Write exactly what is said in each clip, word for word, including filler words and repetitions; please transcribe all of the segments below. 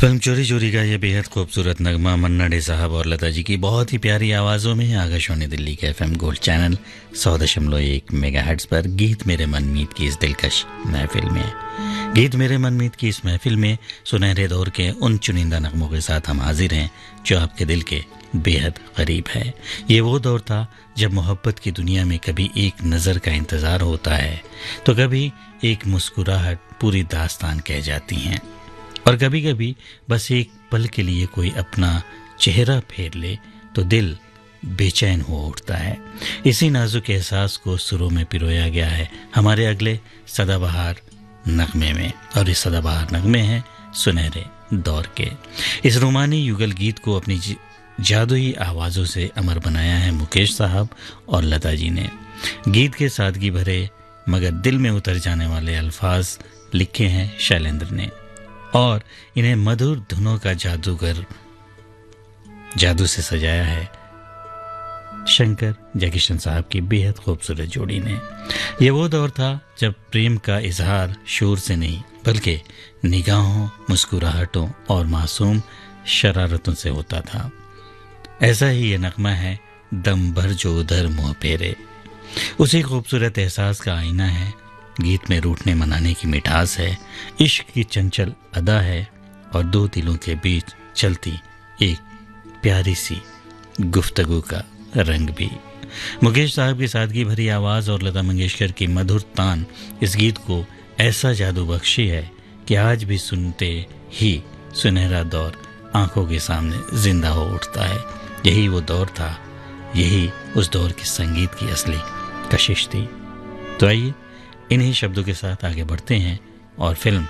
Film चोरी चोरी का ये बेहद खूबसूरत नगमा मन्ना डे साहब और लता जी की बहुत ही प्यारी आवाज़ों में आकाशवाणी दिल्ली के एफएम गोल्ड चैनल सौ दशमलव एक मेगाहर्ट्ज़ पर गीत मेरे मनमीत की इस दिलकश महफिल में गीत मेरे मनमीत की इस महफिल में सुनहरे दौर के उन चुनिंदा नगमों के साथ हम हाजिर हैं जो आपके दिल के बेहद करीब है। ये वो दौर था जब मोहब्बत की दुनिया में कभी एक नज़र का इंतज़ार होता है तो कभी एक मुस्कुराहट पूरी दास्तान कह जाती हैं और कभी कभी बस एक पल के लिए कोई अपना चेहरा फेर ले तो दिल बेचैन हो उठता है। इसी नाजुक एहसास को सुरों में पिरोया गया है हमारे अगले सदाबहार नगमे में, और इस सदाबहार नगमे हैं सुनहरे दौर के। इस रोमानी युगल गीत को अपनी जादुई आवाज़ों से अमर बनाया है मुकेश साहब और लता जी ने। गीत के सादगी भरे मगर दिल में उतर जाने वाले अल्फाज लिखे हैं शैलेंद्र ने और इन्हें मधुर धुनों का जादूगर जादू से सजाया है शंकर जयकिशन साहब की बेहद खूबसूरत जोड़ी ने। यह वो दौर था जब प्रेम का इजहार शोर से नहीं बल्कि निगाहों, मुस्कुराहटों और मासूम शरारतों से होता था। ऐसा ही ये नगमा है दम भर जो उधर मुँह फेरे। उसी खूबसूरत एहसास का आईना है। गीत में रूठने मनाने की मिठास है, इश्क की चंचल अदा है और दो दिलों के बीच चलती एक प्यारी सी गुफ्तगू का रंग भी। मुकेश साहब की सादगी भरी आवाज़ और लता मंगेशकर की मधुर तान इस गीत को ऐसा जादू बख्शी है कि आज भी सुनते ही सुनहरा दौर आंखों के सामने जिंदा हो उठता है। यही वो दौर था, यही उस दौर के संगीत की असली कशिश थी। तो आइए इन्हीं शब्दों के साथ आगे बढ़ते हैं और फिल्म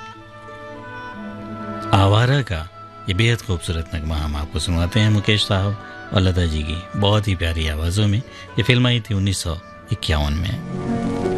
आवारा का ये बेहद खूबसूरत नगमा हम आपको सुनवाते हैं मुकेश साहब और लता जी की बहुत ही प्यारी आवाज़ों में। ये फिल्म आई थी उन्नीस सौ इक्यावन में।